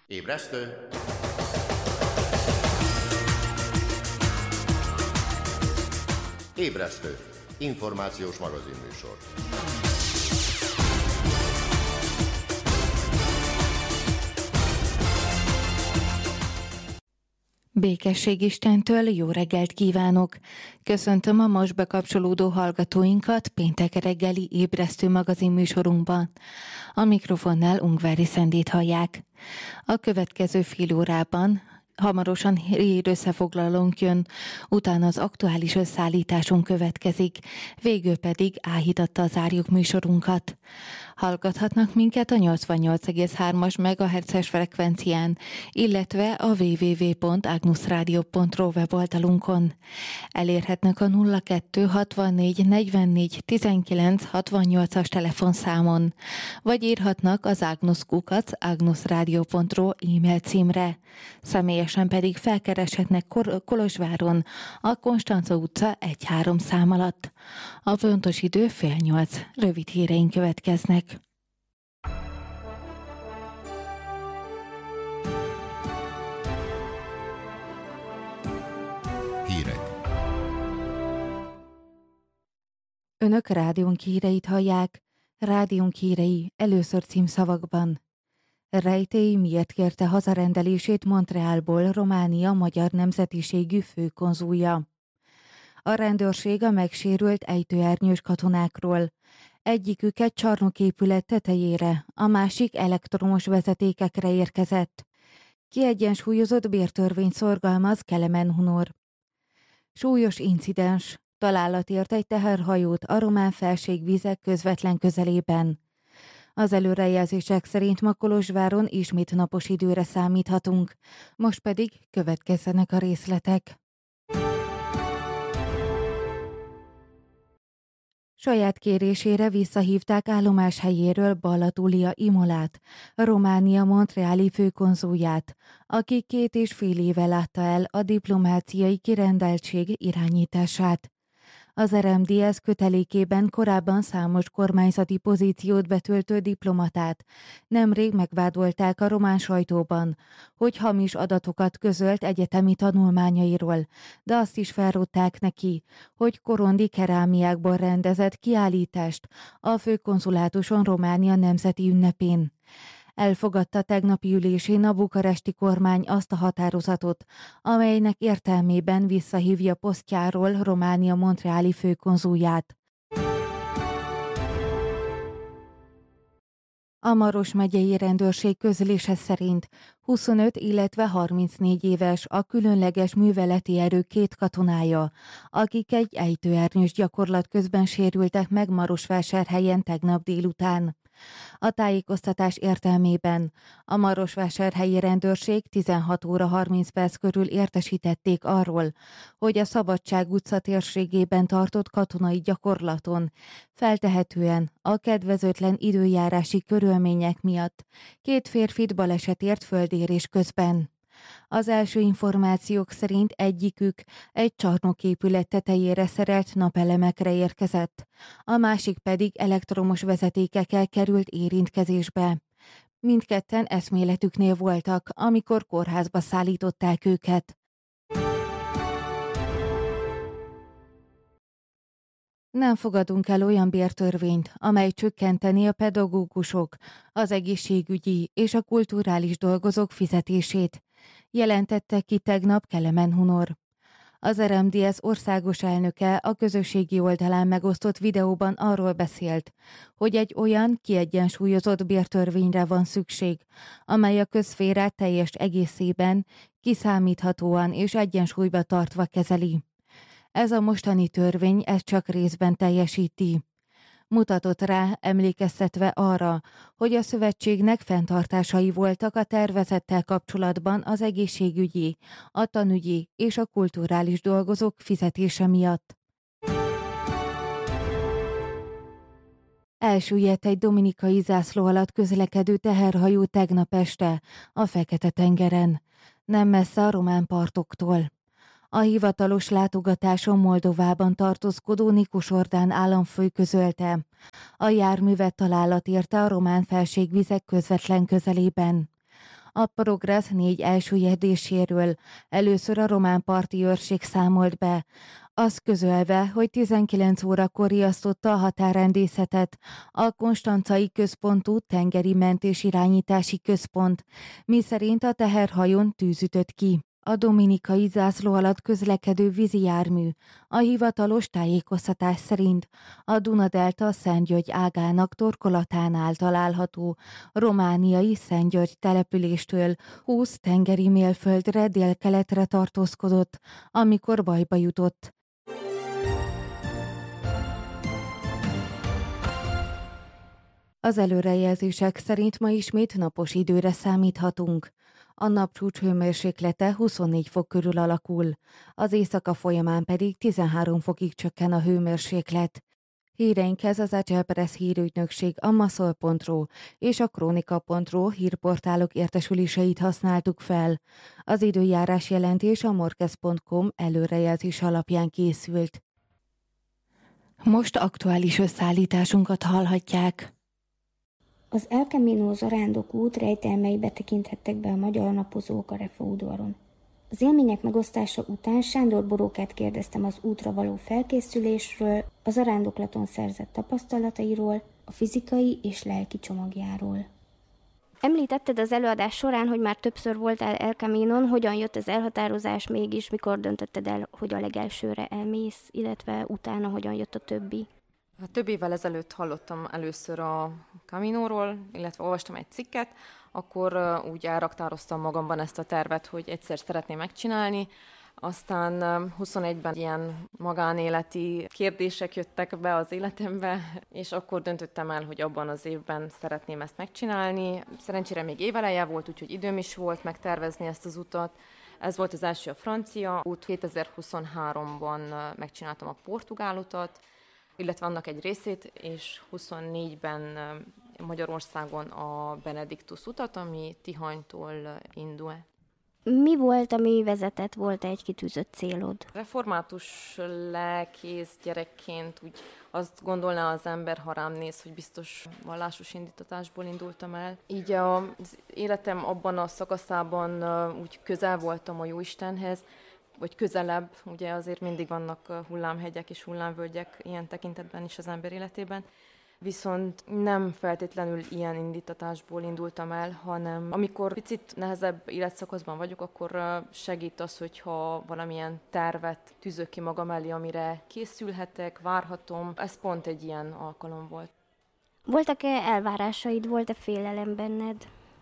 Ébresztő! Ébresztő! Információs magazinműsor. Békesség Istentől, jó reggelt kívánok! Köszöntöm a most bekapcsolódó hallgatóinkat péntek reggeli ébresztő magazinműsorunkban. A mikrofonnál Ungvári Szendét hallják. A következő fél órában hamarosan hírösszefoglalónk jön, utána az aktuális összeállításunk következik, végül pedig áhítattal zárjuk műsorunkat. Hallgathatnak minket a 88,3-as MHz-es frekvencián, illetve a www.agnusradio.ru weboldalunkon. Elérhetnek a 02 64 44 19 68-as telefonszámon, vagy írhatnak az agnusradio.ru e-mail címre. Személyesen pedig felkereshetnek Kolozsváron, a Konstanca utca 1-3 szám alatt. A pontos idő 7:30. Rövid híreink következnek. Hírek. Önök rádiónk híreit hallják. Rádiónk hírei először címszavakban. Rejtély miért kérte hazarendelését Montrealból Románia magyar nemzetiségű főkonzulja. A rendőrség a megsérült ejtőernyős katonákról. Egyikük csarnoképület tetejére, a másik elektromos vezetékekre érkezett. Kiegyensúlyozott bértörvényt szorgalmaz Kelemen Hunor. Súlyos incidens. Találat ért egy teherhajót a román felségvizek közvetlen közelében. Az előrejelzések szerint ma Kolozsváron ismét napos időre számíthatunk, most pedig következzenek a részletek. Saját kérésére visszahívták állomáshelyéről Balla Imola-t, Románia montreali főkonzulját, aki 2,5 éve látta el a diplomáciai kirendeltség irányítását. Az RMDSZ kötelékében korábban számos kormányzati pozíciót betöltő diplomatát nemrég megvádolták a román sajtóban, hogy hamis adatokat közölt egyetemi tanulmányairól, de azt is felrótták neki, hogy korondi kerámiákból rendezett kiállítást a főkonzulátuson Románia nemzeti ünnepén. Elfogadta tegnapi ülésén a bukaresti kormány azt a határozatot, amelynek értelmében visszahívja posztjáról Románia montreali főkonzulját. A Maros megyei rendőrség közlése szerint 25, illetve 34 éves a különleges műveleti erő 2 katonája, akik egy ejtőernyős gyakorlat közben sérültek meg Marosvásárhelyen tegnap délután. A tájékoztatás értelmében a marosvásárhelyi rendőrség 16 óra 30 perc körül értesítették arról, hogy a Szabadság utca térségében tartott katonai gyakorlaton feltehetően a kedvezőtlen időjárási körülmények miatt 2 férfit baleset ért földérés közben. Az első információk szerint egyikük egy csarnoképület tetejére szerelt napelemekre érkezett, a másik pedig elektromos vezetékekkel került érintkezésbe. Mindketten eszméletüknél voltak, amikor kórházba szállították őket. Nem fogadunk el olyan bértörvényt, amely csökkenteni a pedagógusok, az egészségügyi és a kulturális dolgozók fizetését, jelentette ki tegnap Kelemen Hunor. Az RMDSZ országos elnöke a közösségi oldalán megosztott videóban arról beszélt, hogy egy olyan kiegyensúlyozott bértörvényre van szükség, amely a közszférát teljes egészében, kiszámíthatóan és egyensúlyba tartva kezeli. Ez a mostani törvény ezt csak részben teljesíti. Mutatott rá, emlékeztetve arra, hogy a szövetségnek fenntartásai voltak a tervezettel kapcsolatban az egészségügyi, a tanügyi és a kulturális dolgozók fizetése miatt. Elsüllyedt egy dominikai zászló alatt közlekedő teherhajó tegnap este a Fekete-tengeren, nem messze a román partoktól. A hivatalos látogatáson Moldovában tartózkodó Nikus Ordán államfő közölte. A járművet találat érte a román felségvizek közvetlen közelében. A Progress 4 elsüllyedéséről először a román parti őrség számolt be, azt közölve, hogy 19 órakor riasztotta a határrendészetet a Konstancai Központú Tengeri Mentés-irányítási Központ, miszerint a teherhajón tűz ütött ki. A dominikai zászló alatt közlekedő vízi jármű a hivatalos tájékoztatás szerint a Duna-delta Szentgyörgy ágának torkolatánál található romániai Szentgyörgy településtől 20 tengeri mérföldre délkeletre tartózkodott, amikor bajba jutott. Az előrejelzések szerint ma ismét napos időre számíthatunk. A napcsúcs hőmérséklete 24 fok körül alakul, az éjszaka folyamán pedig 13 fokig csökken a hőmérséklet. Híreinkhez az Agile Press hírügynökség, a Maszol.ru és a Kronika.ru hírportálok értesüléseit használtuk fel. Az időjárás jelentés a morkez.com előrejelzés alapján készült. Most aktuális összeállításunkat hallhatják. Az El Camino zarándokút rejtelmeibe tekinthettek be a magyar napozók a Refo udvaron. Az élmények megosztása után Sándor Borókát kérdeztem az útra való felkészülésről, a zarándoklaton szerzett tapasztalatairól, a fizikai és lelki csomagjáról. Említetted az előadás során, hogy már többször voltál El Caminon, hogyan jött az elhatározás mégis, mikor döntötted el, hogy a legelsőre elmész, illetve utána hogyan jött a többi? Több évvel ezelőtt hallottam először a Caminóról, illetve olvastam egy cikket, akkor úgy elraktároztam magamban ezt a tervet, hogy egyszer szeretném megcsinálni. Aztán 21-ben ilyen magánéleti kérdések jöttek be az életembe, és akkor döntöttem el, hogy abban az évben szeretném ezt megcsinálni. Szerencsére még éveleje volt, úgyhogy időm is volt megtervezni ezt az utat. Ez volt az első a francia út. 2023-ban megcsináltam a portugál utat, illetve annak egy részét, és 24-ben Magyarországon a Benediktus utat, ami Tihanytól indul. Mi volt, ami vezetett? Volt egy kitűzött célod? Református lelkész gyerekként úgy azt gondolná az ember, ha rám néz, hogy biztos vallásos indítatásból indultam el. Így az életem abban a szakaszában úgy közel voltam a Jóistenhez, vagy közelebb, ugye azért mindig vannak hullámhegyek és hullámvölgyek ilyen tekintetben is az ember életében. Viszont nem feltétlenül ilyen indítatásból indultam el, hanem amikor picit nehezebb életszakaszban vagyok, akkor segít az, hogyha valamilyen tervet tűzök ki magam elé, amire készülhetek, várhatom. Ez pont egy ilyen alkalom volt. Voltak-e elvárásaid, volt-e félelem benned?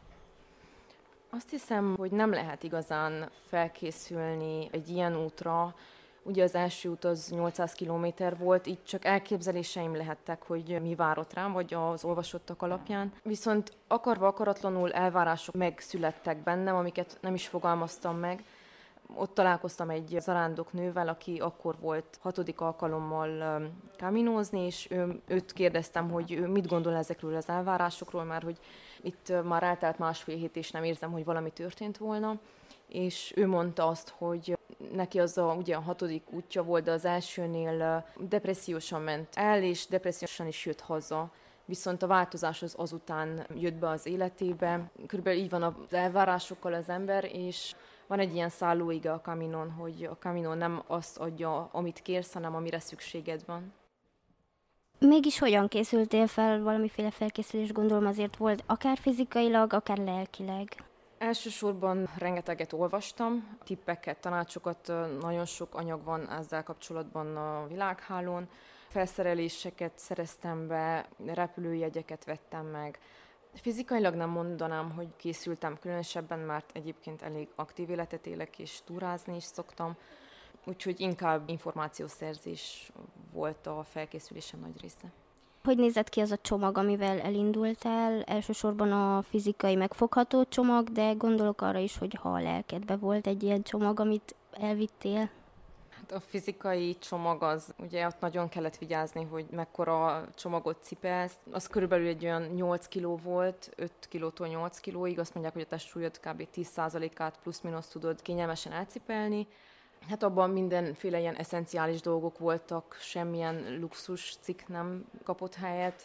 Azt hiszem, hogy nem lehet igazán felkészülni egy ilyen útra. Ugye az első út az 800 kilométer volt, így csak elképzeléseim lehettek, hogy mi várott rám, vagy az olvasottak alapján. Viszont akarva akaratlanul elvárások megszülettek bennem, amiket nem is fogalmaztam meg. Ott találkoztam egy zarándoknővel, aki akkor volt 6. alkalommal kaminózni, és őt kérdeztem, hogy ő mit gondol ezekről az elvárásokról, mert hogy itt már eltelt 1,5 hét, és nem érzem, hogy valami történt volna. És ő mondta azt, hogy neki az ugye a 6. útja volt, de az elsőnél depressziósan ment el, és depressziósan is jött haza. Viszont a változás az azután jött be az életébe. Körülbelül így van az elvárásokkal az ember, és van egy ilyen szállóige a Caminon, hogy a Camino nem azt adja, amit kérsz, hanem amire szükséged van. Mégis hogyan készültél fel? Valamiféle felkészülés gondolom azért volt, akár fizikailag, akár lelkileg. Elsősorban rengeteget olvastam, tippeket, tanácsokat, nagyon sok anyag van ezzel kapcsolatban a világhálón. Felszereléseket szereztem be, repülőjegyeket vettem meg. Fizikailag nem mondanám, hogy készültem különösebben, mert egyébként elég aktív életet élek, és túrázni is szoktam. Úgyhogy inkább információszerzés volt a felkészülésem nagy része. Hogy nézett ki az a csomag, amivel elindultál? Elsősorban a fizikai megfogható csomag, de gondolok arra is, hogy ha a lelkedbe volt egy ilyen csomag, amit elvittél. Hát a fizikai csomag az, ugye ott nagyon kellett vigyázni, hogy mekkora csomagot cipelsz. Az körülbelül egy olyan 8 kiló volt, 5 kilótól 8 kilóig. Azt mondják, hogy a testsúlyod kb. 10%-át plusz-minusz tudod kényelmesen elcipelni. Hát abban mindenféle ilyen eszenciális dolgok voltak, semmilyen luxus cikk nem kapott helyet.